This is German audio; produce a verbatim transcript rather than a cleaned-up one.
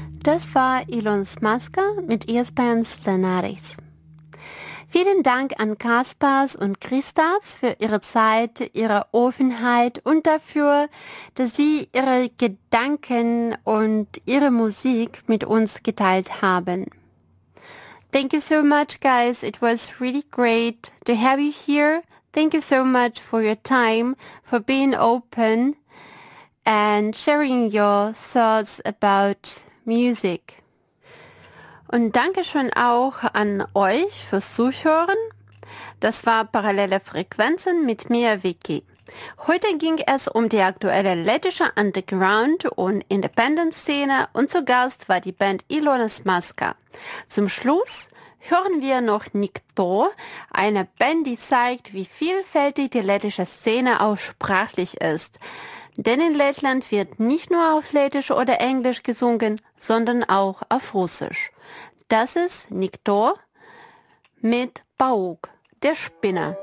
Das war Ilona Smaska mit Iespējams Scenārijs. Vielen Dank an Kaspars und Christaps für ihre Zeit, ihre Offenheit und dafür, dass sie ihre Gedanken und ihre Musik mit uns geteilt haben. Thank you so much, guys. It was really great to have you here. Thank you so much for your time, for being open and sharing your thoughts about music. Und danke schön auch an euch fürs Zuhören. Das war Parallele Frequenzen mit mir, Vicky. Heute ging es um die aktuelle lettische Underground- und Independent-Szene und zu Gast war die Band Ilona Smaska. Zum Schluss hören wir noch Nikto, eine Band, die zeigt, wie vielfältig die lettische Szene auch sprachlich ist. Denn in Lettland wird nicht nur auf Lettisch oder Englisch gesungen, sondern auch auf Russisch. Das ist Nikto mit Pauk, der Spinner.